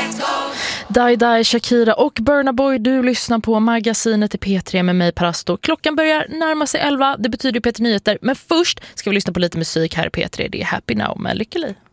Die Die, Shakira och Burna Boy. Du lyssnar på magasinet i P3 med mig, Parasto. Klockan börjar närma sig 11. Det betyder P3 Nyheter. Men först ska vi lyssna på lite musik här i P3. Det är Happy Now med Lykke Li.